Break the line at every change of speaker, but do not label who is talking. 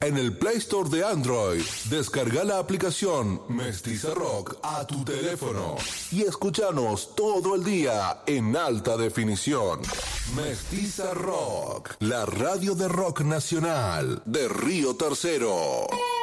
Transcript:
en el Play Store de Android. Descarga la aplicación Mestiza Rock a tu teléfono y escúchanos todo el día en alta definición. Mestiza Rock, la radio de rock nacional de Río Tercero.